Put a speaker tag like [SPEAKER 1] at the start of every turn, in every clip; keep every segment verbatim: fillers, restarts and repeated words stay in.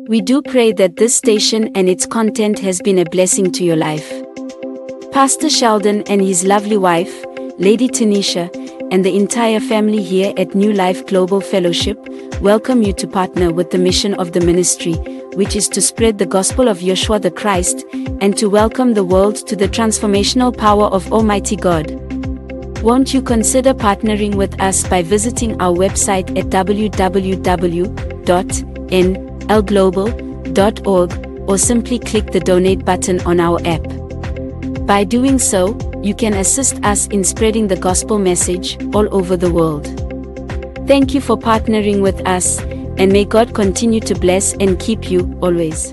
[SPEAKER 1] We do pray that this station and its content has been a blessing to your life. Pastor Sheldon and his lovely wife, Lady Tanisha, and the entire family here at New Life Global Fellowship welcome you to partner with the mission of the ministry, which is to spread the gospel of Yeshua the Christ, and to welcome the world to the transformational power of Almighty God. Won't you consider partnering with us by visiting our website at w w w dot n l global dot org or simply click the donate button on our app. By doing so, you can assist us in spreading the gospel message all over the world. Thank you for partnering with us, and may God continue to bless and keep you always.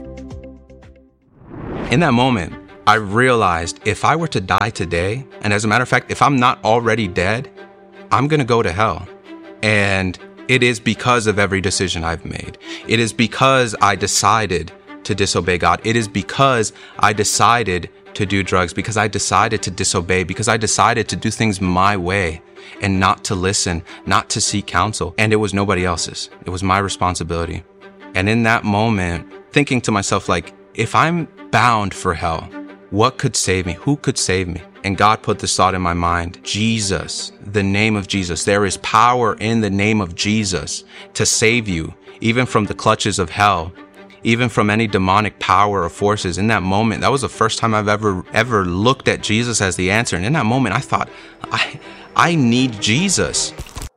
[SPEAKER 2] In that moment, I realized if I were to die today, and as a matter of fact, if I'm not already dead, I'm going to go to hell. And it is because of every decision I've made. It is because I decided to disobey God. It is because I decided to do drugs, because I decided to disobey, because I decided to do things my way and not to listen, not to seek counsel. And it was nobody else's. It was my responsibility. And in that moment, thinking to myself, like, if I'm bound for hell, what could save me? Who could save me? And God put this thought in my mind: Jesus, the name of Jesus. There is power in the name of Jesus to save you, even from the clutches of hell, even from any demonic power or forces. In that moment, that was the first time I've ever, ever looked at Jesus as the answer. And in that moment, I thought, I, I need Jesus.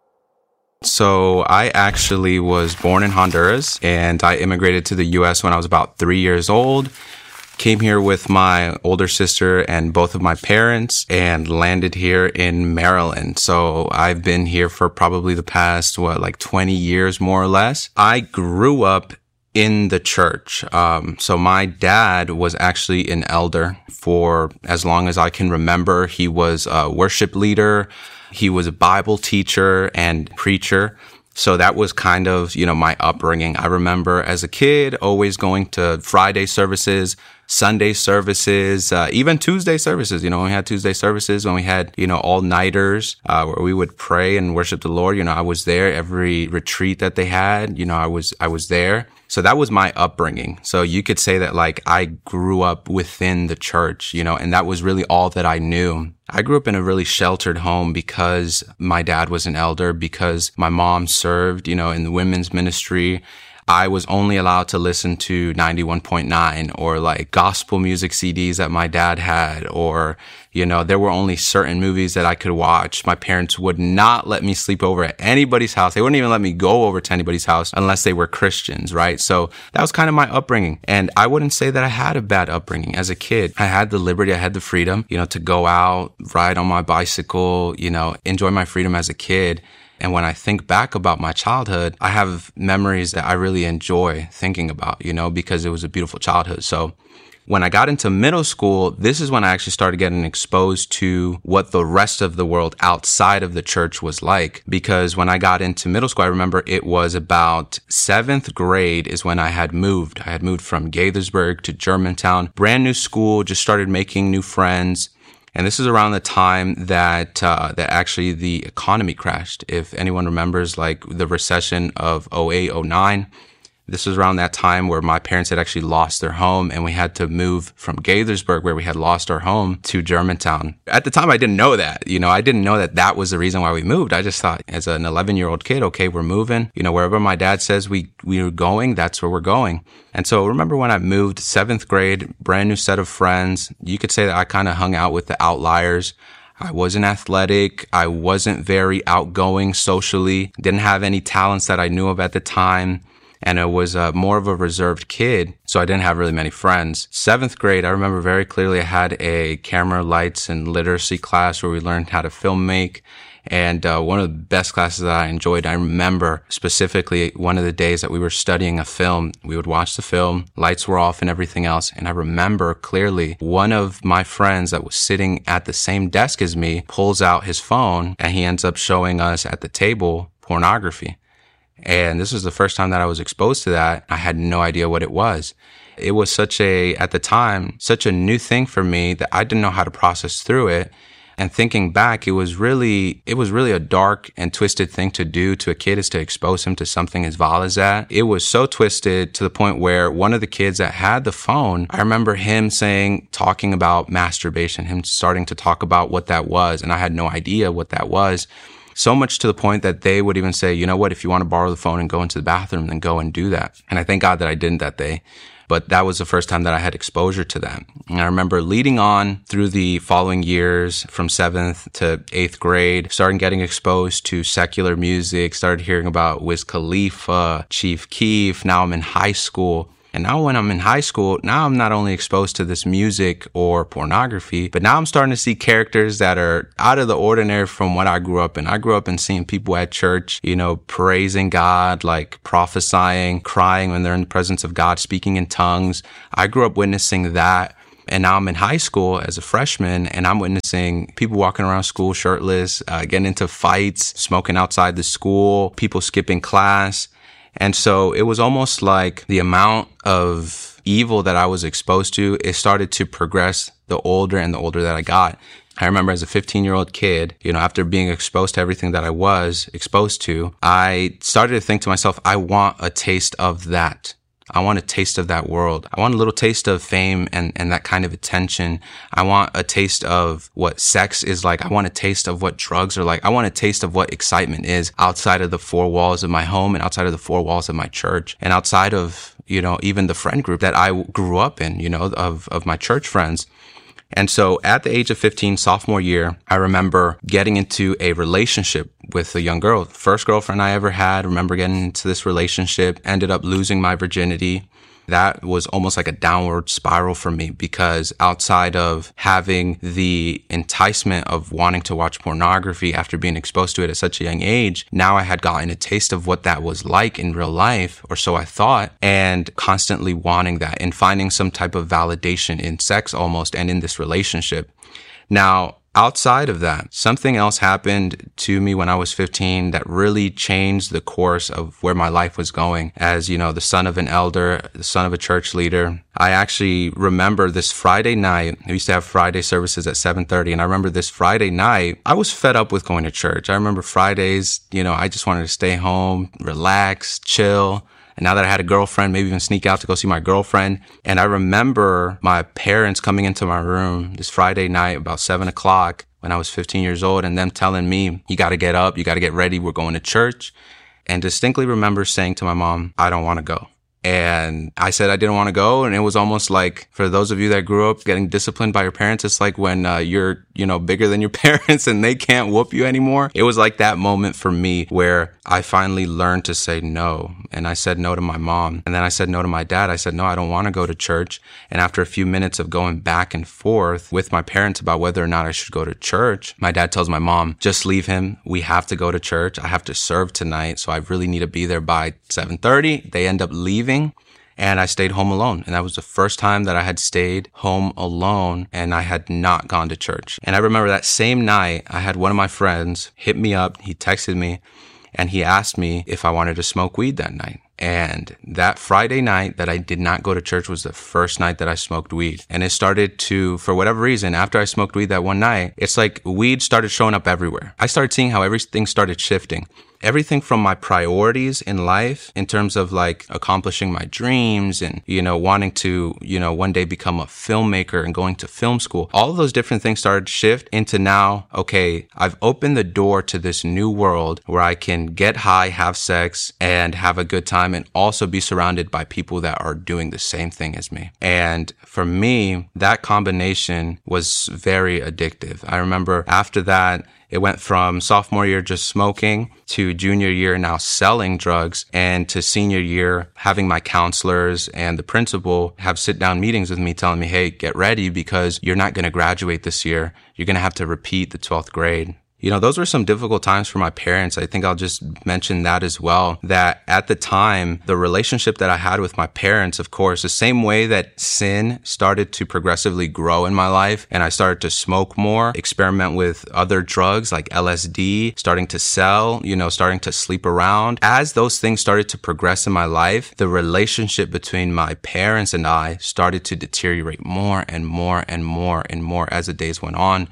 [SPEAKER 2] So I actually was born in Honduras, and I immigrated to the U S when I was about three years old. Came here with my older sister and both of my parents, and landed here in Maryland. So I've been here for probably the past, what, like twenty years, more or less. I grew up in the church. Um, so my dad was actually an elder for as long as I can remember. He was a worship leader. He was a Bible teacher and preacher. So that was kind of, you know, my upbringing. I remember as a kid always going to Friday services, Sunday services, uh, even Tuesday services. You know, we had Tuesday services when we had, you know, all-nighters uh, where we would pray and worship the Lord. You know, I was there every retreat that they had. You know, I was I was there. So that was my upbringing. So you could say that, like, I grew up within the church, you know, and that was really all that I knew. I grew up in a really sheltered home because my dad was an elder, because my mom served, you know, in the women's ministry. I was only allowed to listen to ninety-one point nine or like gospel music C Ds that my dad had, or, you know, there were only certain movies that I could watch. My parents would not let me sleep over at anybody's house. They wouldn't even let me go over to anybody's house unless they were Christians, right? So that was kind of my upbringing. And I wouldn't say that I had a bad upbringing as a kid. I had the liberty, I had the freedom, you know, to go out, ride on my bicycle, you know, enjoy my freedom as a kid. And when I think back about my childhood, I have memories that I really enjoy thinking about, you know, because it was a beautiful childhood. So when I got into middle school, this is when I actually started getting exposed to what the rest of the world outside of the church was like. Because when I got into middle school, I remember it was about seventh grade is when I had moved. I had moved from Gaithersburg to Germantown. Brand new school, just started making new friends. And this is around the time that uh, that actually the economy crashed. If anyone remembers, like the recession of oh eight, oh nine, this was around that time where my parents had actually lost their home, and we had to move from Gaithersburg, where we had lost our home, to Germantown. At the time, I didn't know that. You know, I didn't know that that was the reason why we moved. I just thought, as an eleven-year-old kid, okay, we're moving. You know, wherever my dad says we we are going, that's where we're going. And so remember when I moved, seventh grade, brand new set of friends. You could say that I kind of hung out with the outliers. I wasn't athletic. I wasn't very outgoing socially. Didn't have any talents that I knew of at the time. And I was uh, more of a reserved kid, so I didn't have really many friends. Seventh grade, I remember very clearly I had a camera, lights, and literacy class where we learned how to film make. And uh, one of the best classes that I enjoyed, I remember specifically one of the days that we were studying a film. We would watch the film, lights were off and everything else. And I remember clearly one of my friends that was sitting at the same desk as me pulls out his phone, and he ends up showing us at the table pornography. And this was the first time that I was exposed to that. I had no idea what it was. It was such a, at the time, such a new thing for me that I didn't know how to process through it. And thinking back, it was really, it was really a dark and twisted thing to do to a kid, is to expose him to something as vile as that. It was so twisted to the point where one of the kids that had the phone, I remember him saying, talking about masturbation, him starting to talk about what that was. And I had no idea what that was. So much to the point that they would even say, you know what, if you want to borrow the phone and go into the bathroom, then go and do that. And I thank God that I didn't that day. But that was the first time that I had exposure to that. And I remember leading on through the following years from seventh to eighth grade, started getting exposed to secular music, started hearing about Wiz Khalifa, Chief Keef. Now I'm in high school. And now when I'm in high school, now I'm not only exposed to this music or pornography, but now I'm starting to see characters that are out of the ordinary from what I grew up in. I grew up in seeing people at church, you know, praising God, like prophesying, crying when they're in the presence of God, speaking in tongues. I grew up witnessing that. And now I'm in high school as a freshman, and I'm witnessing people walking around school shirtless, uh, getting into fights, smoking outside the school, people skipping class. And so it was almost like the amount of evil that I was exposed to, it started to progress the older and the older that I got. I remember as a fifteen-year-old kid, you know, after being exposed to everything that I was exposed to, I started to think to myself, I want a taste of that. I want a taste of that world. I want a little taste of fame and, and that kind of attention. I want a taste of what sex is like. I want a taste of what drugs are like. I want a taste of what excitement is outside of the four walls of my home and outside of the four walls of my church and outside of, you know, even the friend group that I grew up in, you know, of, of my church friends. And so at the age of fifteen, sophomore year, I remember getting into a relationship with a young girl. First girlfriend I ever had. I remember getting into this relationship, ended up losing my virginity. That was almost like a downward spiral for me, because outside of having the enticement of wanting to watch pornography after being exposed to it at such a young age, now I had gotten a taste of what that was like in real life, or so I thought, and constantly wanting that and finding some type of validation in sex almost and in this relationship. Now, outside of that, something else happened to me when I was fifteen that really changed the course of where my life was going. As, you know, the son of an elder, the son of a church leader, I actually remember this Friday night. We used to have Friday services at seven thirty. And I remember this Friday night, I was fed up with going to church. I remember Fridays, you know, I just wanted to stay home, relax, chill. And now that I had a girlfriend, maybe even sneak out to go see my girlfriend. And I remember my parents coming into my room this Friday night about seven o'clock when I was fifteen years old, and them telling me, you got to get up, you got to get ready, we're going to church. And distinctly remember saying to my mom, I don't want to go. And I said I didn't want to go. And it was almost like, for those of you that grew up getting disciplined by your parents, it's like when uh, you're, you know, bigger than your parents and they can't whoop you anymore. It was like that moment for me where I finally learned to say no. And I said no to my mom. And then I said no to my dad. I said, no, I don't want to go to church. And after a few minutes of going back and forth with my parents about whether or not I should go to church, my dad tells my mom, just leave him. We have to go to church. I have to serve tonight. So I really need to be there by seven thirty. They end up leaving. And I stayed home alone. And that was the first time that I had stayed home alone and I had not gone to church. And I remember that same night, I had one of my friends hit me up. He texted me and he asked me if I wanted to smoke weed that night. And that Friday night that I did not go to church was the first night that I smoked weed. And it started to, for whatever reason, after I smoked weed that one night, it's like weed started showing up everywhere. I started seeing how everything started shifting. Everything from my priorities in life in terms of like accomplishing my dreams and, you know, wanting to, you know, one day become a filmmaker and going to film school. All of those different things started to shift into now, okay, I've opened the door to this new world where I can get high, have sex, and have a good time, and also be surrounded by people that are doing the same thing as me. And for me, that combination was very addictive. I remember after that, it went from sophomore year just smoking to junior year now selling drugs, and to senior year having my counselors and the principal have sit down meetings with me telling me, hey, get ready because you're not going to graduate this year. You're going to have to repeat the twelfth grade. You know, those were some difficult times for my parents. I think I'll just mention that as well, that at the time, the relationship that I had with my parents, of course, the same way that sin started to progressively grow in my life and I started to smoke more, experiment with other drugs like L S D, starting to sell, you know, starting to sleep around. As those things started to progress in my life, the relationship between my parents and I started to deteriorate more and more and more and more as the days went on.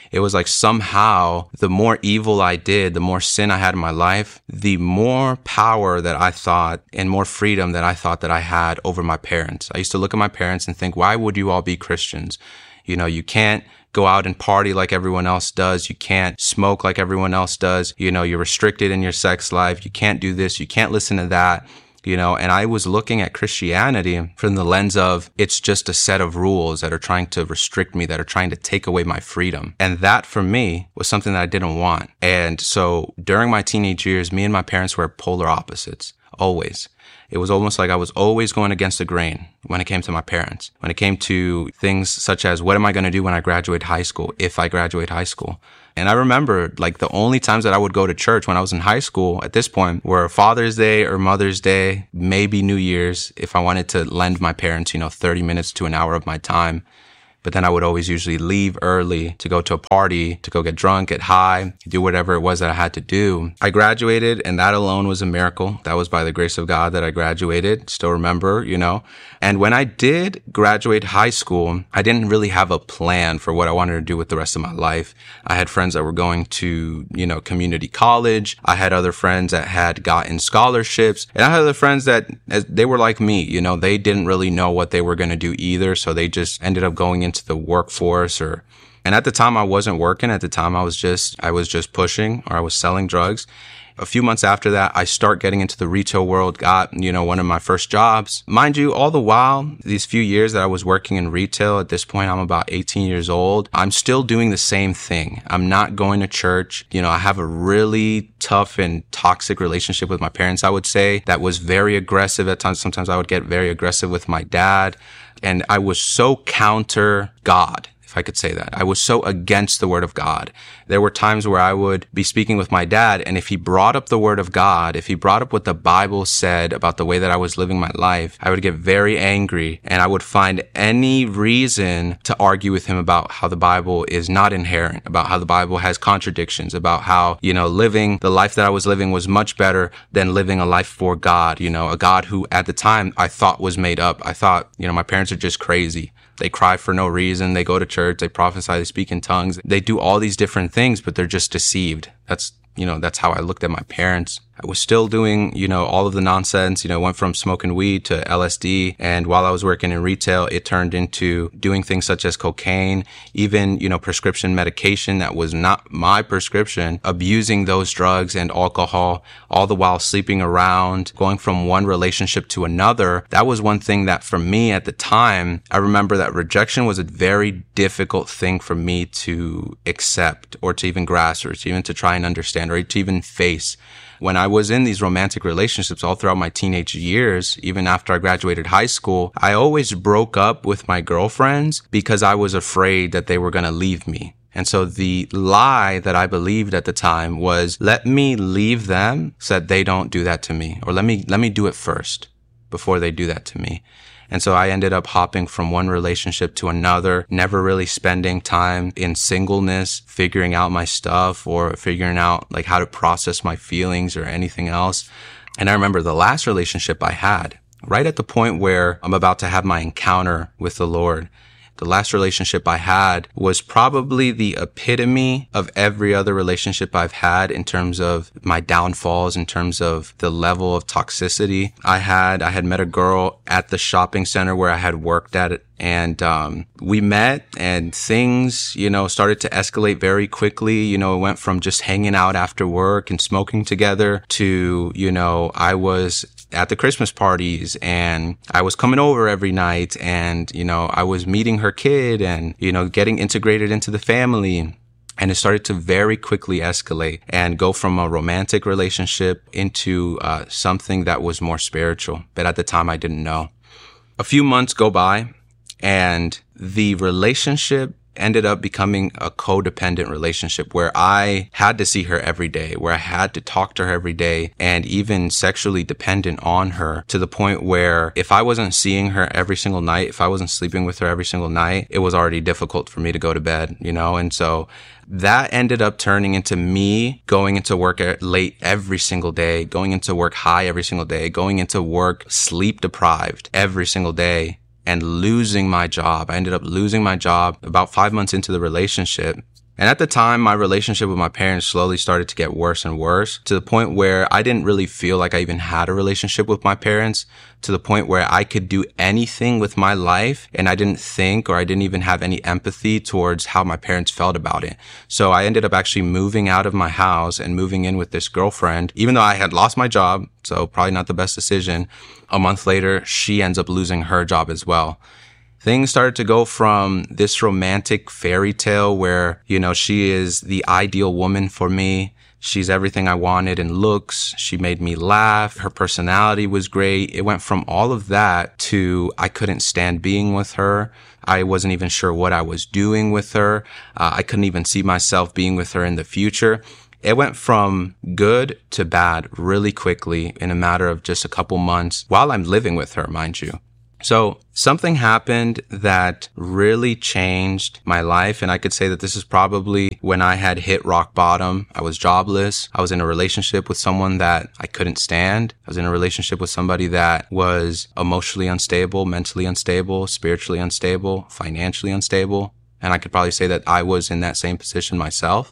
[SPEAKER 2] It was like somehow the more evil I did, the more sin I had in my life, the more power that I thought and more freedom that I thought that I had over my parents. I used to look at my parents and think, why would you all be Christians? You know, you can't go out and party like everyone else does. You can't smoke like everyone else does. You know, you're restricted in your sex life. You can't do this. You can't listen to that. You know, and I was looking at Christianity from the lens of it's just a set of rules that are trying to restrict me, that are trying to take away my freedom. And that for me was something that I didn't want. And so during my teenage years, me and my parents were polar opposites, always. It was almost like I was always going against the grain when it came to my parents, when it came to things such as what am I going to do when I graduate high school, if I graduate high school. And I remember like the only times that I would go to church when I was in high school at this point were Father's Day or Mother's Day, maybe New Year's, if I wanted to lend my parents, you know, thirty minutes to an hour of my time. But then I would always usually leave early to go to a party, to go get drunk, get high, do whatever it was that I had to do. I graduated, and that alone was a miracle. That was by the grace of God that I graduated. Still remember, you know. And when I did graduate high school, I didn't really have a plan for what I wanted to do with the rest of my life. I had friends that were going to, you know, community college. I had other friends that had gotten scholarships. And I had other friends that, as they were like me, you know, they didn't really know what they were going to do either. So they just ended up going into the workforce or, and at the time I wasn't working. At the time I was just, I was just pushing or I was selling drugs. A few months after that, I start getting into the retail world, got, you know, one of my first jobs. Mind you, all the while, these few years that I was working in retail, at this point, I'm about eighteen years old. I'm still doing the same thing. I'm not going to church. You know, I have a really tough and toxic relationship with my parents, I would say, that was very aggressive at times. Sometimes I would get very aggressive with my dad. And I was so counter God, if I could say that. I was so against the word of God. There were times where I would be speaking with my dad, and if he brought up the word of God, if he brought up what the Bible said about the way that I was living my life, I would get very angry, and I would find any reason to argue with him about how the Bible is not inherent, about how the Bible has contradictions, about how, you know, living the life that I was living was much better than living a life for God, you know, a God who at the time I thought was made up. I thought, you know, my parents are just crazy. They cry for no reason. They go to church. They prophesy. They speak in tongues. They do all these different things, but they're just deceived. That's, you know, that's how I looked at my parents. I was still doing, you know, all of the nonsense, you know, went from smoking weed to L S D. And while I was working in retail, it turned into doing things such as cocaine, even, you know, prescription medication that was not my prescription, abusing those drugs and alcohol, all the while sleeping around, going from one relationship to another. That was one thing that for me at the time, I remember that rejection was a very difficult thing for me to accept or to even grasp or to even to try and understand or to even face. When I was in these romantic relationships all throughout my teenage years, even after I graduated high school, I always broke up with my girlfriends because I was afraid that they were going to leave me. And so the lie that I believed at the time was, let me leave them so that they don't do that to me, or let me, let me do it first before they do that to me. And so I ended up hopping from one relationship to another, never really spending time in singleness, figuring out my stuff or figuring out like how to process my feelings or anything else. And I remember the last relationship I had, right at the point where I'm about to have my encounter with the Lord. The last relationship I had was probably the epitome of every other relationship I've had in terms of my downfalls, in terms of the level of toxicity I had. I had met a girl at the shopping center where I had worked at it. And, um, we met and things, you know, started to escalate very quickly. You know, it went from just hanging out after work and smoking together to, you know, I was at the Christmas parties and I was coming over every night and, you know, I was meeting her kid and, you know, getting integrated into the family. And it started to very quickly escalate and go from a romantic relationship into uh, something that was more spiritual. But at the time I didn't know. A few months go by. And the relationship ended up becoming a codependent relationship where I had to see her every day, where I had to talk to her every day and even sexually dependent on her to the point where if I wasn't seeing her every single night, if I wasn't sleeping with her every single night, it was already difficult for me to go to bed, you know? And so that ended up turning into me going into work late every single day, going into work high every single day, going into work sleep deprived every single day. And losing my job. I ended up losing my job about five months into the relationship. And at the time, my relationship with my parents slowly started to get worse and worse, to the point where I didn't really feel like I even had a relationship with my parents, to the point where I could do anything with my life and I didn't think, or I didn't even have any empathy towards how my parents felt about it. So I ended up actually moving out of my house and moving in with this girlfriend, even though I had lost my job, so probably not the best decision. A month later, she ends up losing her job as well. Things started to go from this romantic fairy tale where, you know, she is the ideal woman for me. She's everything I wanted in looks. She made me laugh. Her personality was great. It went from all of that to I couldn't stand being with her. I wasn't even sure what I was doing with her. Uh, I couldn't even see myself being with her in the future. It went from good to bad really quickly in a matter of just a couple months while I'm living with her, mind you. So something happened that really changed my life. And I could say that this is probably when I had hit rock bottom. I was jobless. I was in a relationship with someone that I couldn't stand. I was in a relationship with somebody that was emotionally unstable, mentally unstable, spiritually unstable, financially unstable. And I could probably say that I was in that same position myself.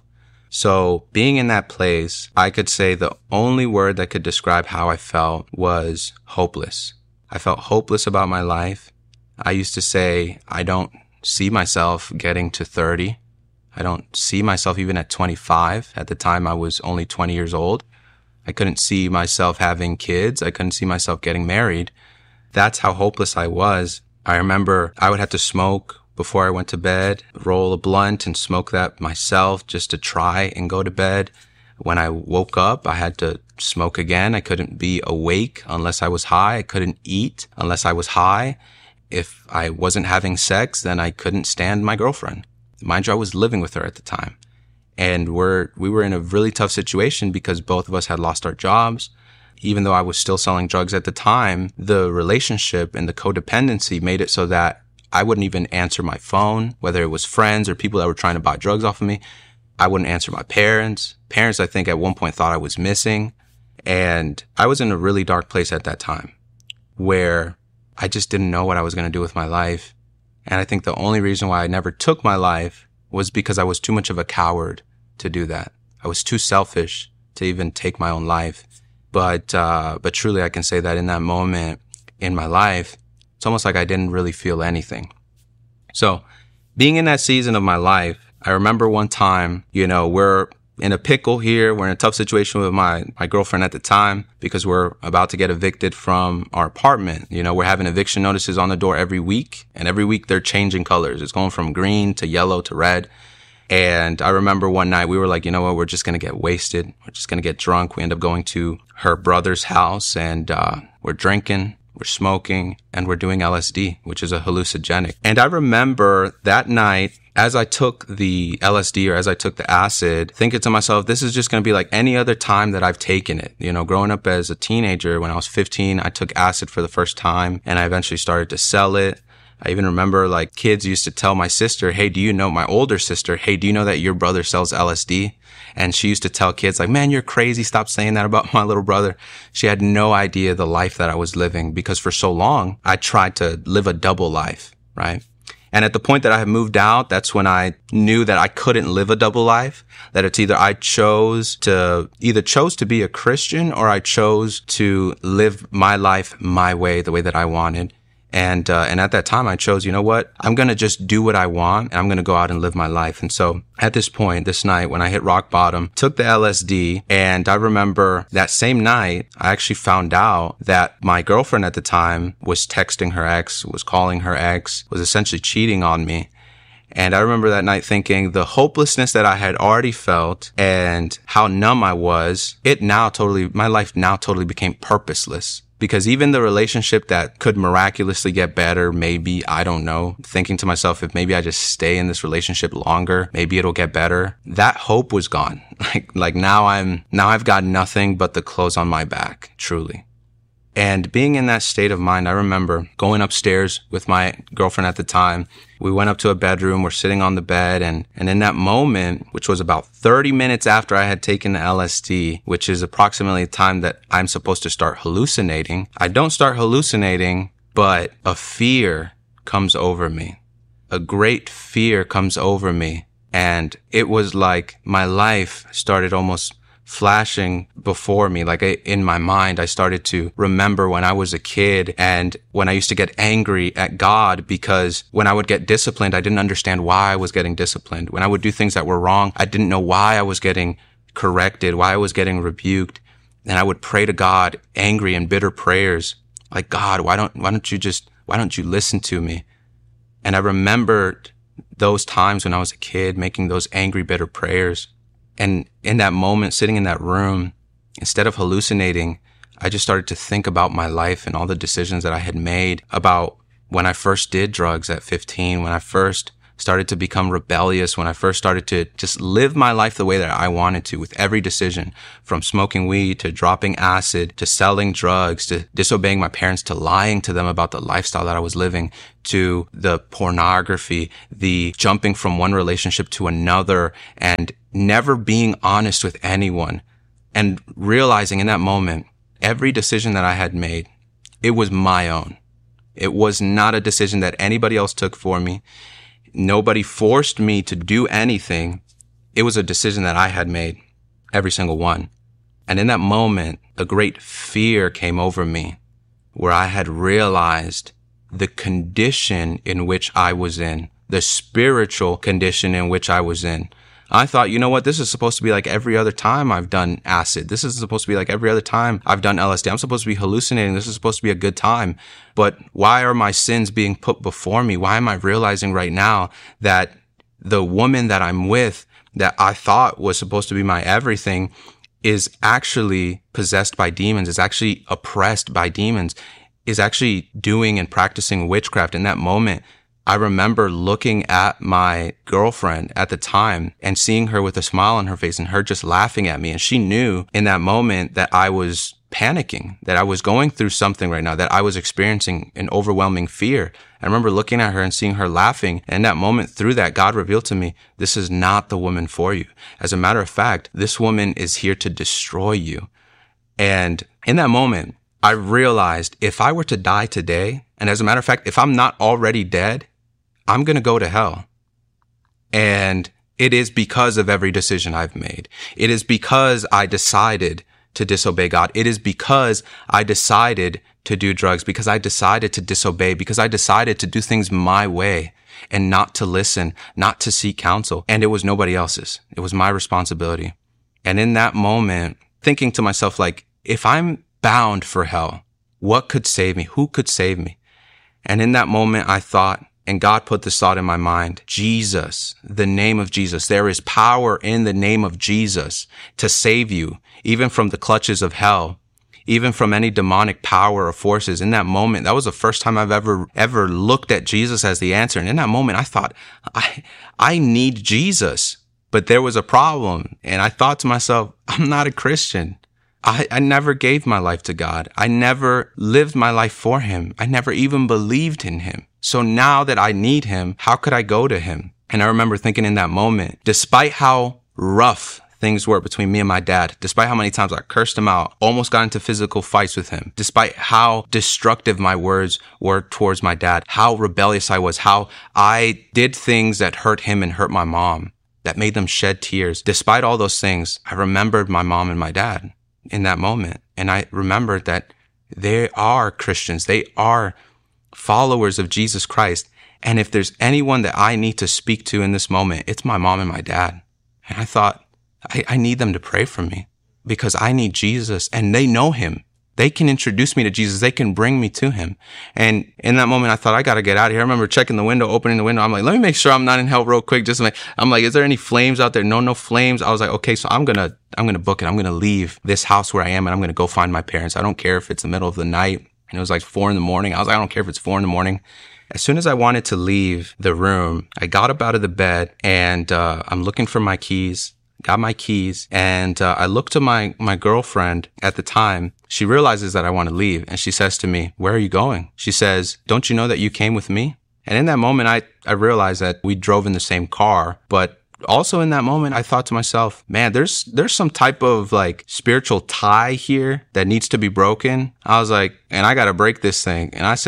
[SPEAKER 2] So being in that place, I could say the only word that could describe how I felt was hopeless. I felt hopeless about my life. I used to say, I don't see myself getting to thirty. I don't see myself even at twenty-five. At the time, I was only twenty years old. I couldn't see myself having kids. I couldn't see myself getting married. That's how hopeless I was. I remember I would have to smoke before I went to bed, roll a blunt and smoke that myself just to try and go to bed. When I woke up, I had to smoke again. I couldn't be awake unless I was high. I couldn't eat unless I was high. If I wasn't having sex, then I couldn't stand my girlfriend. Mind you, I was living with her at the time. And we're, we were in a really tough situation because both of us had lost our jobs. Even though I was still selling drugs at the time, the relationship and the codependency made it so that I wouldn't even answer my phone, whether it was friends or people that were trying to buy drugs off of me. I wouldn't answer my parents. Parents, I think, at one point thought I was missing. And I was in a really dark place at that time where I just didn't know what I was going to do with my life. And I think the only reason why I never took my life was because I was too much of a coward to do that. I was too selfish to even take my own life. But, uh, but truly I can say that in that moment in my life, it's almost like I didn't really feel anything. So being in that season of my life, I remember one time, you know, we're in a pickle here. We're in a tough situation with my, my girlfriend at the time because we're about to get evicted from our apartment. You know, we're having eviction notices on the door every week, and every week they're changing colors. It's going from green to yellow to red. And I remember one night we were like, you know what, we're just going to get wasted. We're just going to get drunk. We end up going to her brother's house and, uh, we're drinking. We're smoking, and we're doing L S D, which is a hallucinogenic. And I remember that night, as I took the L S D or as I took the acid, thinking to myself, this is just going to be like any other time that I've taken it. You know, growing up as a teenager, when I was fifteen, I took acid for the first time, and I eventually started to sell it. I even remember like kids used to tell my sister, hey, do you know, my older sister, hey, do you know that your brother sells L S D? And she used to tell kids like, man, you're crazy. Stop saying that about my little brother. She had no idea the life that I was living because for so long I tried to live a double life, right? And at the point that I had moved out, that's when I knew that I couldn't live a double life, that it's either I chose to either chose to be a Christian or I chose to live my life my way, the way that I wanted. And, uh, and at that time I chose, you know what? I'm going to just do what I want and I'm going to go out and live my life. And so at this point, this night when I hit rock bottom, took the L S D, and I remember that same night, I actually found out that my girlfriend at the time was texting her ex, was calling her ex, was essentially cheating on me. And I remember that night thinking the hopelessness that I had already felt and how numb I was, it now totally, my life now totally became purposeless. Because even the relationship that could miraculously get better, maybe, I don't know, thinking to myself, if maybe I just stay in this relationship longer, maybe it'll get better. That hope was gone. Like, like now I'm, now I've got nothing but the clothes on my back, truly. And being in that state of mind, I remember going upstairs with my girlfriend at the time. We went up to a bedroom. We're sitting on the bed. And, and in that moment, which was about thirty minutes after I had taken the L S D, which is approximately the time that I'm supposed to start hallucinating, I don't start hallucinating, but a fear comes over me. A great fear comes over me. And it was like my life started almost flashing before me. Like I, in my mind, I started to remember when I was a kid and when I used to get angry at God because when I would get disciplined, I didn't understand why I was getting disciplined. When I would do things that were wrong, I didn't know why I was getting corrected, why I was getting rebuked. And I would pray to God angry and bitter prayers like, God, why don't, why don't you just, why don't you listen to me? And I remembered those times when I was a kid making those angry, bitter prayers. And in that moment, sitting in that room, instead of hallucinating, I just started to think about my life and all the decisions that I had made, about when I first did drugs at fifteen, when I first started to become rebellious, when I first started to just live my life the way that I wanted to with every decision, from smoking weed to dropping acid to selling drugs to disobeying my parents to lying to them about the lifestyle that I was living, to the pornography, the jumping from one relationship to another and never being honest with anyone, and realizing in that moment, every decision that I had made, it was my own. It was not a decision that anybody else took for me. Nobody forced me to do anything. It was a decision that I had made, every single one. And in that moment, a great fear came over me where I had realized the condition in which I was in, the spiritual condition in which I was in. I thought, you know what? This is supposed to be like every other time I've done acid. This is supposed to be like every other time I've done L S D. I'm supposed to be hallucinating. This is supposed to be a good time. But why are my sins being put before me? Why am I realizing right now that the woman that I'm with, that I thought was supposed to be my everything, is actually possessed by demons, is actually oppressed by demons, is actually doing and practicing witchcraft? In that moment, I remember looking at my girlfriend at the time and seeing her with a smile on her face and her just laughing at me. And she knew in that moment that I was panicking, that I was going through something right now, that I was experiencing an overwhelming fear. I remember looking at her and seeing her laughing. And in that moment, through that, God revealed to me, this is not the woman for you. As a matter of fact, this woman is here to destroy you. And in that moment, I realized if I were to die today, and as a matter of fact, if I'm not already dead, I'm going to go to hell. And it is because of every decision I've made. It is because I decided to disobey God. It is because I decided to do drugs, because I decided to disobey, because I decided to do things my way and not to listen, not to seek counsel. And it was nobody else's. It was my responsibility. And in that moment, thinking to myself, like, if I'm bound for hell, what could save me? Who could save me? And in that moment, I thought, and God put this thought in my mind, Jesus, the name of Jesus. There is power in the name of Jesus to save you, even from the clutches of hell, even from any demonic power or forces. In that moment, that was the first time I've ever, ever looked at Jesus as the answer. And in that moment, I thought, I, I need Jesus. But there was a problem. And I thought to myself, I'm not a Christian. I, I never gave my life to God. I never lived my life for him. I never even believed in him. So now that I need him, how could I go to him? And I remember thinking in that moment, despite how rough things were between me and my dad, despite how many times I cursed him out, almost got into physical fights with him, despite how destructive my words were towards my dad, how rebellious I was, how I did things that hurt him and hurt my mom, that made them shed tears. Despite all those things, I remembered my mom and my dad in that moment. And I remembered that they are Christians. They are followers of Jesus Christ. And if there's anyone that I need to speak to in this moment, it's my mom and my dad. And I thought, I, I need them to pray for me because I need Jesus and they know him. They can introduce me to Jesus. They can bring me to him. And in that moment, I thought, I got to get out of here. I remember checking the window, opening the window. I'm like, let me make sure I'm not in hell real quick. Just like, I'm like, is there any flames out there? No, no flames. I was like, okay, so I'm going to, I'm going to book it. I'm going to leave this house where I am and I'm going to go find my parents. I don't care if it's the middle of the night. And it was like four in the morning. I was like, I don't care if it's four in the morning. As soon as I wanted to leave the room, I got up out of the bed and, uh, I'm looking for my keys. Got my keys, and uh, I looked to my, my girlfriend at the time. She realizes that I want to leave, and she says to me, where are you going? She says, don't you know that you came with me? And in that moment, I, I realized that we drove in the same car, but also in that moment, I thought to myself, man, there's there's some type of like spiritual tie here that needs to be broken. I was like, and I got to break this thing. And I said,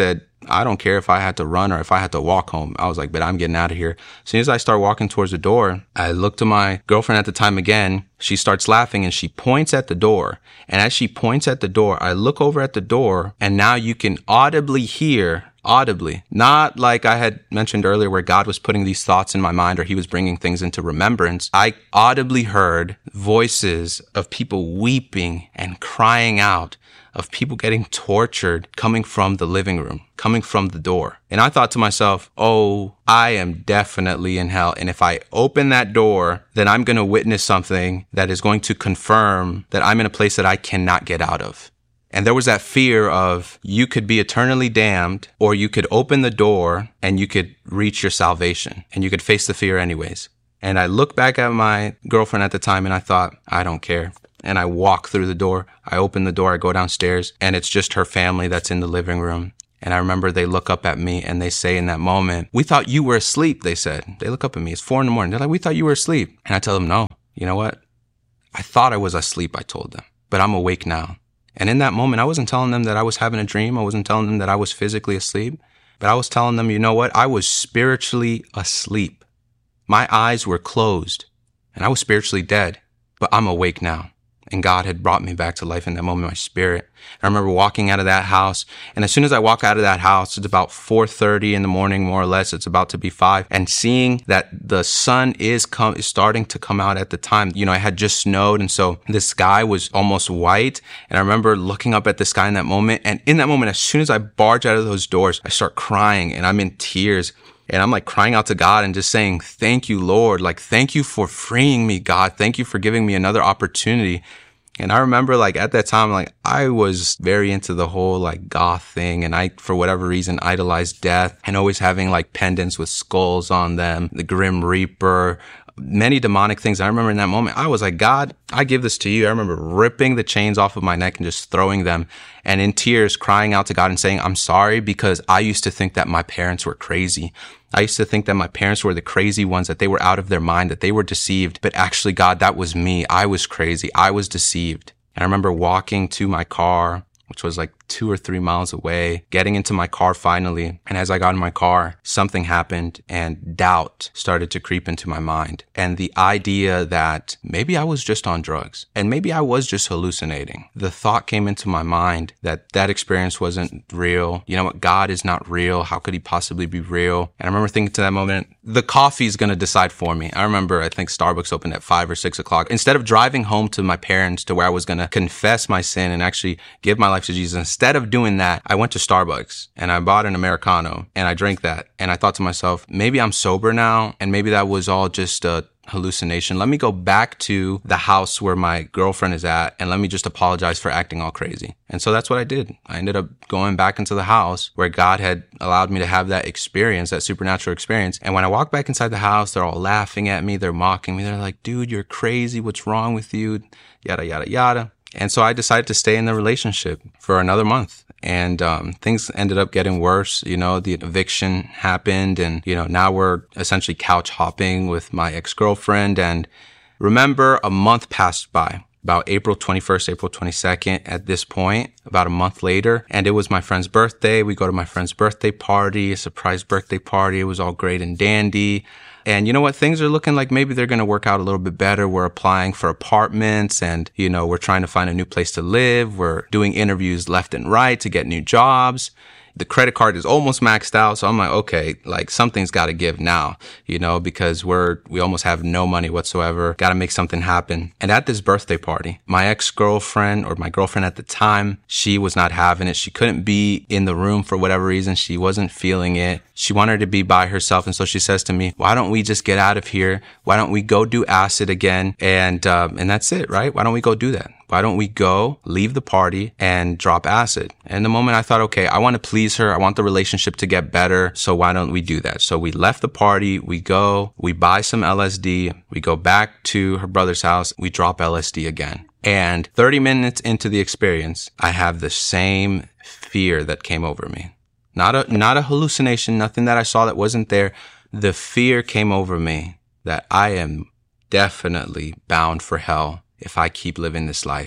[SPEAKER 2] I don't care if I had to run or if I had to walk home. I was like, but I'm getting out of here. As soon as I start walking towards the door, I look to my girlfriend at the time again. She starts laughing and she points at the door. And as she points at the door, I look over at the door, and now you can audibly hear audibly, not like I had mentioned earlier where God was putting these thoughts in my mind or he was bringing things into remembrance. I audibly heard voices of people weeping and crying out, of people getting tortured coming from the living room, coming from the door. And I thought to myself, oh, I am definitely in hell. And if I open that door, then I'm going to witness something that is going to confirm that I'm in a place that I cannot get out of. And there was that fear of you could be eternally damned, or you could open the door and you could reach your salvation and you could face the fear anyways. And I looked back at my girlfriend at the time and I thought, I don't care. And I walk through the door. I open the door. I go downstairs and it's just her family that's in the living room. And I remember they look up at me and they say in that moment, we thought you were asleep, they said. They look up at me. It's four in the morning. They're like, we thought you were asleep. And I tell them, no, you know what? I thought I was asleep, I told them, but I'm awake now. And in that moment, I wasn't telling them that I was having a dream. I wasn't telling them that I was physically asleep, but I was telling them, you know what? I was spiritually asleep. My eyes were closed and I was spiritually dead, but I'm awake now. And God had brought me back to life in that moment, my spirit. I remember walking out of that house. And as soon as I walk out of that house, it's about four thirty in the morning, more or less. It's about to be five. And seeing that the sun is come, is starting to come out at the time. You know, it had just snowed. And so the sky was almost white. And I remember looking up at the sky in that moment. And in that moment, as soon as I barge out of those doors, I start crying and I'm in tears. And I'm like crying out to God and just saying, thank you, Lord. Like, thank you for freeing me, God. Thank you for giving me another opportunity. And I remember like at that time, like I was very into the whole like goth thing. And I, for whatever reason, idolized death and always having like pendants with skulls on them, the Grim Reaper, many demonic things. I remember in that moment, I was like, God, I give this to you. I remember ripping the chains off of my neck and just throwing them and in tears crying out to God and saying, I'm sorry, because I used to think that my parents were crazy. I used to think that my parents were the crazy ones, that they were out of their mind, that they were deceived. But actually, God, that was me. I was crazy. I was deceived. And I remember walking to my car, which was like two or three miles away, getting into my car finally. And as I got in my car, something happened and doubt started to creep into my mind. And the idea that maybe I was just on drugs and maybe I was just hallucinating. The thought came into my mind that that experience wasn't real. You know what? God is not real. How could he possibly be real? And I remember thinking to that moment, the coffee's going to decide for me. I remember, I think Starbucks opened at five or six o'clock. Instead of driving home to my parents to where I was going to confess my sin and actually give my life to Jesus, instead of doing that, I went to Starbucks and I bought an Americano and I drank that. And I thought to myself, maybe I'm sober now and maybe that was all just a hallucination. Let me go back to the house where my girlfriend is at and let me just apologize for acting all crazy. And so that's what I did. I ended up going back into the house where God had allowed me to have that experience, that supernatural experience. And when I walk back inside the house, they're all laughing at me. They're mocking me. They're like, dude, you're crazy. What's wrong with you? Yada, yada, yada. And so I decided to stay in the relationship for another month. And um things ended up getting worse. You know, the eviction happened and, you know, now we're essentially couch hopping with my ex-girlfriend. And remember, a month passed by, about April twenty-first, April twenty-second at this point, about a month later. And it was my friend's birthday. We go to my friend's birthday party, a surprise birthday party. It was all great and dandy. And you know what? Things are looking like maybe they're going to work out a little bit better. We're applying for apartments and, you know, we're trying to find a new place to live. We're doing interviews left and right to get new jobs. The credit card is almost maxed out. So I'm like, okay, like something's got to give now, you know, because we're, we almost have no money whatsoever. Got to make something happen. And at this birthday party, my ex-girlfriend or my girlfriend at the time, she was not having it. She couldn't be in the room for whatever reason. She wasn't feeling it. She wanted to be by herself. And so she says to me, why don't we just get out of here? Why don't we go do acid again? And, uh, and that's it, right? Why don't we go do that? Why don't we go, leave the party, and drop acid? And the moment I thought, okay, I want to please her. I want the relationship to get better. So why don't we do that? So we left the party. We go, we buy some L S D. We go back to her brother's house. We drop L S D again. And thirty minutes into the experience, I have the same fear that came over me. Not a, not a hallucination, nothing that I saw that wasn't there. The fear came over me that I am definitely bound for hell if I keep living this life.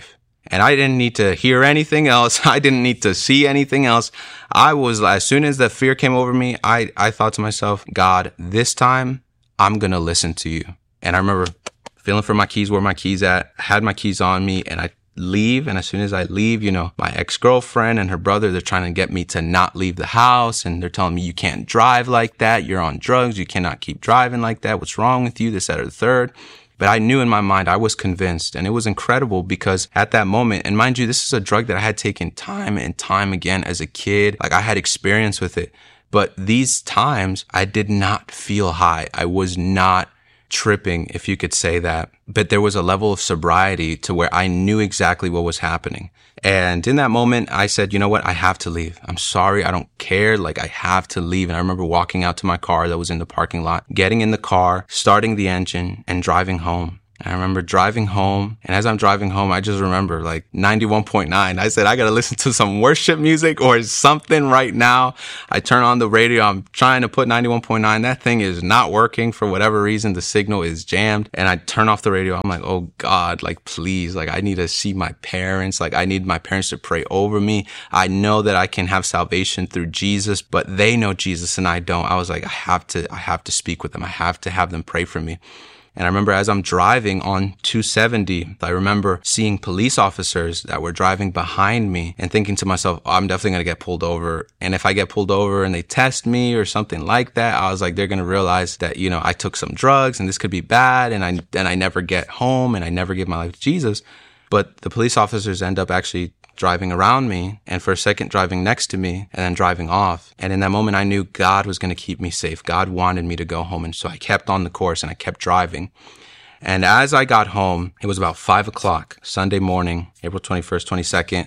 [SPEAKER 2] And I didn't need to hear anything else. I didn't need to see anything else. I was, as soon as the fear came over me, I, I thought to myself, God, this time I'm going to listen to you. And I remember feeling for my keys, where my keys at, had my keys on me, and I leave. And as soon as I leave, you know, my ex-girlfriend and her brother, they're trying to get me to not leave the house. And they're telling me, you can't drive like that. You're on drugs. You cannot keep driving like that. What's wrong with you? This, that, or the third. But I knew in my mind, I was convinced, and it was incredible because at that moment, and mind you, this is a drug that I had taken time and time again as a kid. Like, I had experience with it, but these times I did not feel high. I was not tripping, if you could say that. But there was a level of sobriety to where I knew exactly what was happening. And in that moment, I said, you know what? I have to leave. I'm sorry. I don't care. Like, I have to leave. And I remember walking out to my car that was in the parking lot, getting in the car, starting the engine, and driving home. I remember driving home, and as I'm driving home, I just remember like ninety-one point nine. I said, I got to listen to some worship music or something right now. I turn on the radio. I'm trying to put ninety-one point nine. That thing is not working for whatever reason. The signal is jammed, and I turn off the radio. I'm like, oh God, like, please, like, I need to see my parents. Like, I need my parents to pray over me. I know that I can have salvation through Jesus, but they know Jesus and I don't. I was like, I have to, I have to speak with them. I have to have them pray for me. And I remember as I'm driving on two seventy, I remember seeing police officers that were driving behind me and thinking to myself, oh, I'm definitely going to get pulled over. And if I get pulled over and they test me or something like that, I was like, they're going to realize that, you know, I took some drugs and this could be bad. And I, and I never get home and I never give my life to Jesus. But the police officers end up actually driving around me, and for a second driving next to me, and then driving off. And in that moment, I knew God was going to keep me safe. God wanted me to go home. And so I kept on the course and I kept driving. And as I got home, it was about five o'clock, Sunday morning, April twenty-first, twenty-second.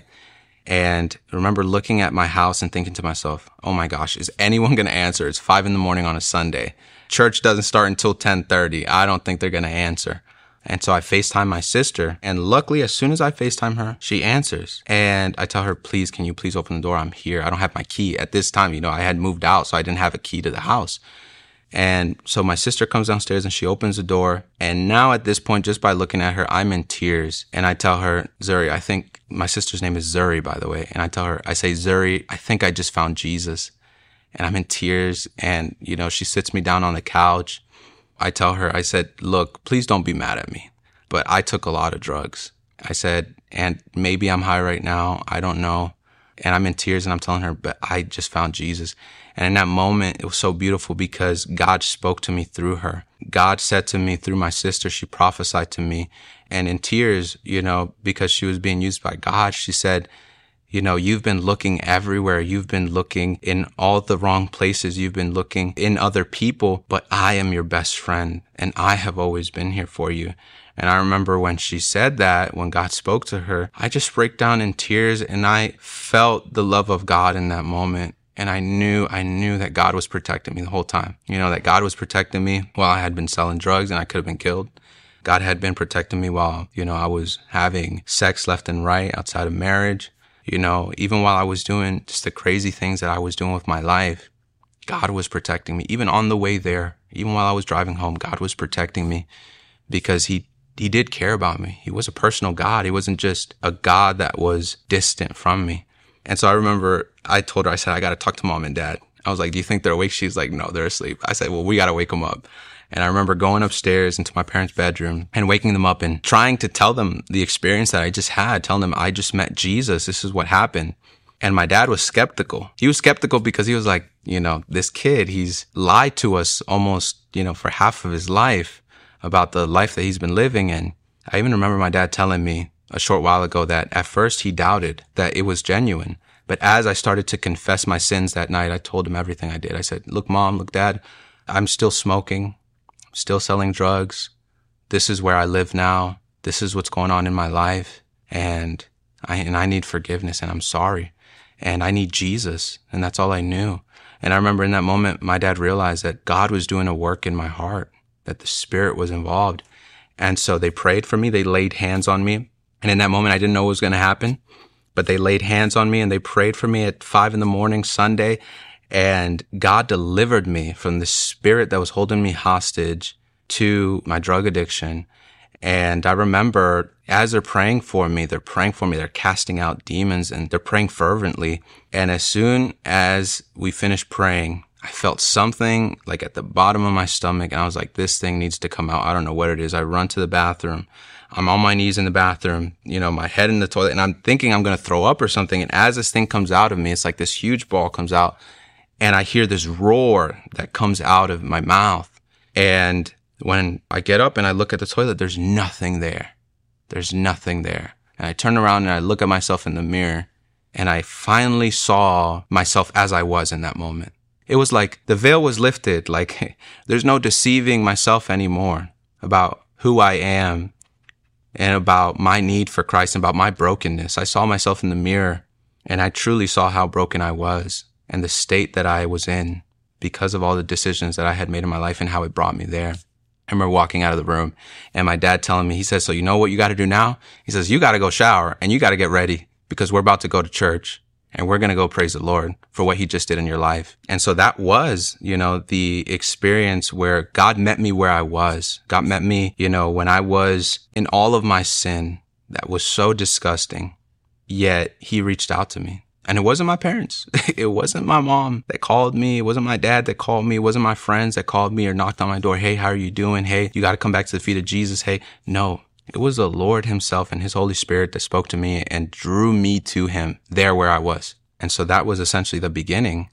[SPEAKER 2] And I remember looking at my house and thinking to myself, oh my gosh, is anyone going to answer? It's five in the morning on a Sunday. Church doesn't start until ten thirty. I don't think they're going to answer. And so I FaceTime my sister, and luckily, as soon as I FaceTime her, she answers. And I tell her, please, can you please open the door? I'm here. I don't have my key at this time. You know, I had moved out, so I didn't have a key to the house. And so my sister comes downstairs and she opens the door. And now at this point, just by looking at her, I'm in tears. And I tell her, Zuri, I think my sister's name is Zuri, by the way. And I tell her, I say, Zuri, I think I just found Jesus. And I'm in tears. And, you know, she sits me down on the couch. I tell her, I said, look, please don't be mad at me, but I took a lot of drugs. I said, and maybe I'm high right now. I don't know. And I'm in tears and I'm telling her, but I just found Jesus. And in that moment, it was so beautiful because God spoke to me through her. God said to me through my sister, she prophesied to me. And in tears, you know, because she was being used by God, she said, you know, you've been looking everywhere. You've been looking in all the wrong places. You've been looking in other people, but I am your best friend and I have always been here for you. And I remember when she said that, when God spoke to her, I just break down in tears and I felt the love of God in that moment. And I knew, I knew that God was protecting me the whole time. You know, that God was protecting me while I had been selling drugs and I could have been killed. God had been protecting me while, you know, I was having sex left and right outside of marriage. You know, even while I was doing just the crazy things that I was doing with my life, God was protecting me. Even on the way there, even while I was driving home, God was protecting me because he, he did care about me. He was a personal God. He wasn't just a God that was distant from me. And so I remember I told her, I said, I got to talk to mom and dad. I was like, do you think they're awake? She's like, no, they're asleep. I said, well, we got to wake them up. And I remember going upstairs into my parents' bedroom and waking them up and trying to tell them the experience that I just had, telling them I just met Jesus. This is what happened. And my dad was skeptical. He was skeptical because he was like, you know, this kid, he's lied to us almost, you know, for half of his life about the life that he's been living. And I even remember my dad telling me a short while ago that at first he doubted that it was genuine. But as I started to confess my sins that night, I told him everything I did. I said, look, mom, look, dad, I'm still smoking. Still selling drugs. This is where I live now. This is what's going on in my life. And I, and I need forgiveness and I'm sorry. And I need Jesus. And that's all I knew. And I remember in that moment, my dad realized that God was doing a work in my heart, that the Spirit was involved. And so they prayed for me. They laid hands on me. And in that moment, I didn't know what was going to happen, but they laid hands on me and they prayed for me at five in the morning, Sunday. And God delivered me from the spirit that was holding me hostage to my drug addiction. And I remember as they're praying for me, they're praying for me, they're casting out demons and they're praying fervently. And as soon as we finished praying, I felt something like at the bottom of my stomach, and I was like, this thing needs to come out. I don't know what it is. I run to the bathroom. I'm on my knees in the bathroom, you know, my head in the toilet, and I'm thinking I'm going to throw up or something. And as this thing comes out of me, it's like this huge ball comes out, and I hear this roar that comes out of my mouth. And when I get up and I look at the toilet, there's nothing there. There's nothing there. And I turn around and I look at myself in the mirror, and I finally saw myself as I was in that moment. It was like the veil was lifted, like there's no deceiving myself anymore about who I am and about my need for Christ and about my brokenness. I saw myself in the mirror, and I truly saw how broken I was and the state that I was in because of all the decisions that I had made in my life and how it brought me there. I remember walking out of the room and my dad telling me, he says, so you know what you got to do now? He says, you got to go shower and you got to get ready because we're about to go to church. And we're going to go praise the Lord for what he just did in your life. And so that was, you know, the experience where God met me where I was. God met me, you know, when I was in all of my sin that was so disgusting, yet he reached out to me. And it wasn't my parents. It wasn't my mom that called me. It wasn't my dad that called me. It wasn't my friends that called me or knocked on my door. Hey, how are you doing? Hey, you got to come back to the feet of Jesus. Hey, no. It was the Lord himself and his Holy Spirit that spoke to me and drew me to him there where I was. And so that was essentially the beginning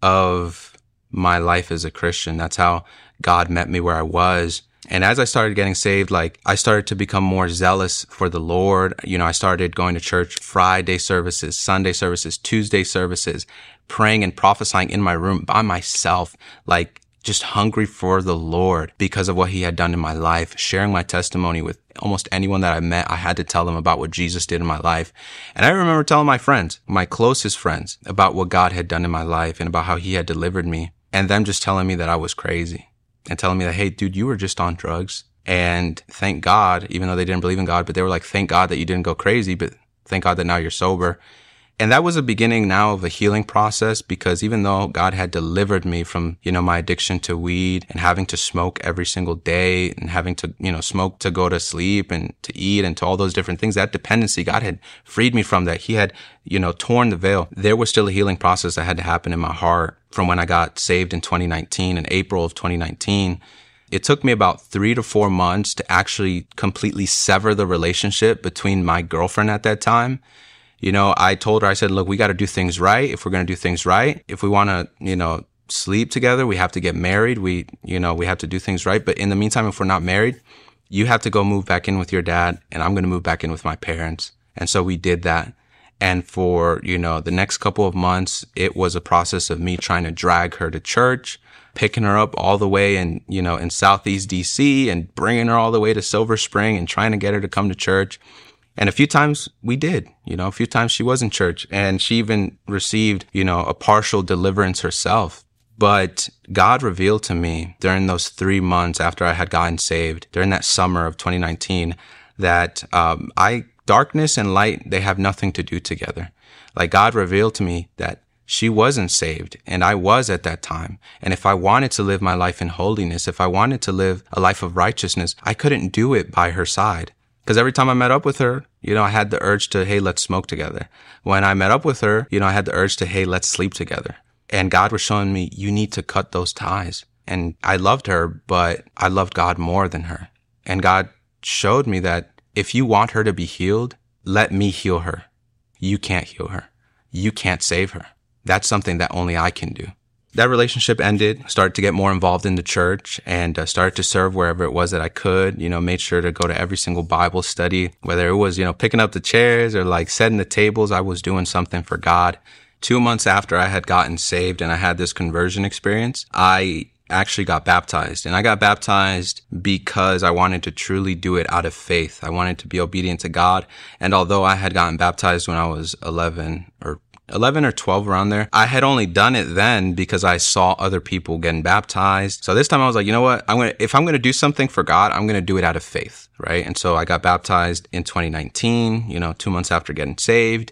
[SPEAKER 2] of my life as a Christian. That's how God met me where I was. And as I started getting saved, like I started to become more zealous for the Lord. You know, I started going to church, Friday services, Sunday services, Tuesday services, praying and prophesying in my room by myself, like just hungry for the Lord because of what he had done in my life, sharing my testimony with almost anyone that I met. I had to tell them about what Jesus did in my life. And I remember telling my friends, my closest friends, about what God had done in my life and about how he had delivered me, and them just telling me that I was crazy and telling me that, hey, dude, you were just on drugs. And thank God, even though they didn't believe in God, but they were like, thank God that you didn't go crazy, but thank God that now you're sober. And that was a beginning now of a healing process, because even though God had delivered me from, you know, my addiction to weed and having to smoke every single day and having to, you know, smoke to go to sleep and to eat and to all those different things, that dependency, God had freed me from that. He had, you know, torn the veil. There was still a healing process that had to happen in my heart from when I got saved in twenty nineteen, in April of twenty nineteen. It took me about three to four months to actually completely sever the relationship between my girlfriend at that time. You know, I told her, I said, look, we got to do things right. If we're going to do things right, if we want to, you know, sleep together, we have to get married. We, you know, we have to do things right. But in the meantime, if we're not married, you have to go move back in with your dad, and I'm going to move back in with my parents. And so we did that. And for, you know, the next couple of months, it was a process of me trying to drag her to church, picking her up all the way in, you know, in Southeast D C and bringing her all the way to Silver Spring and trying to get her to come to church. And a few times we did, you know, a few times she was in church, and she even received, you know, a partial deliverance herself. But God revealed to me during those three months after I had gotten saved, during that summer of twenty nineteen, that um, I darkness and light, they have nothing to do together. Like, God revealed to me that she wasn't saved, and I was at that time. And if I wanted to live my life in holiness, if I wanted to live a life of righteousness, I couldn't do it by her side. Because every time I met up with her, you know, I had the urge to, hey, let's smoke together. When I met up with her, you know, I had the urge to, hey, let's sleep together. And God was showing me, you need to cut those ties. And I loved her, but I loved God more than her. And God showed me that if you want her to be healed, let me heal her. You can't heal her. You can't save her. That's something that only I can do. That relationship ended, started to get more involved in the church, and uh, started to serve wherever it was that I could, you know, made sure to go to every single Bible study, whether it was, you know, picking up the chairs or like setting the tables. I was doing something for God. Two months after I had gotten saved and I had this conversion experience, I actually got baptized. And I got baptized because I wanted to truly do it out of faith. I wanted to be obedient to God. And although I had gotten baptized when I was eleven or eleven or twelve, around there, I had only done it then because I saw other people getting baptized. So this time I was like, you know what? I'm going to, if I'm going to do something for God, I'm going to do it out of faith. Right. And so I got baptized in twenty nineteen, you know, two months after getting saved.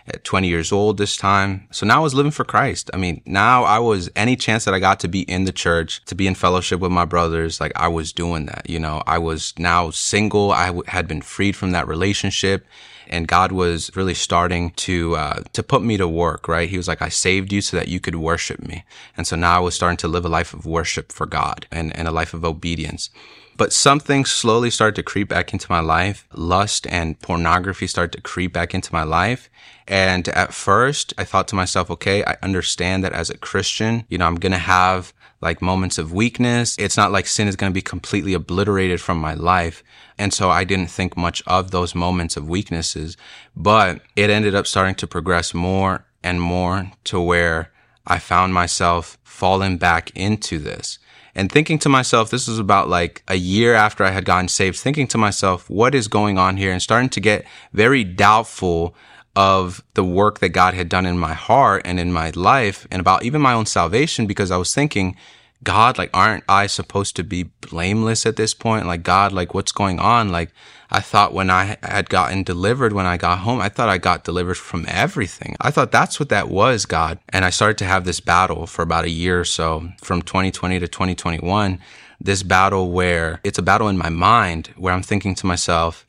[SPEAKER 2] at twenty years old this time. So now I was living for Christ. I mean, now I was, any chance that I got to be in the church, to be in fellowship with my brothers, like I was doing that. You know, I was now single. I w- had been freed from that relationship. And God was really starting to uh, to put me to work, right? He was like, I saved you so that you could worship me. And so now I was starting to live a life of worship for God and, and a life of obedience. But something slowly started to creep back into my life. Lust and pornography started to creep back into my life. And at first, I thought to myself, okay, I understand that as a Christian, you know, I'm going to have like moments of weakness. It's not like sin is going to be completely obliterated from my life. And so I didn't think much of those moments of weaknesses, but it ended up starting to progress more and more to where I found myself falling back into this. And thinking to myself, this was about like a year after I had gotten saved, thinking to myself, what is going on here? And starting to get very doubtful of the work that God had done in my heart and in my life and about even my own salvation, because I was thinking, God, like, aren't I supposed to be blameless at this point? Like, God, like, what's going on? Like, I thought when I had gotten delivered, when I got home, I thought I got delivered from everything. I thought that's what that was, God. And I started to have this battle for about a year or so, from twenty twenty to twenty twenty-one, this battle where it's a battle in my mind where I'm thinking to myself,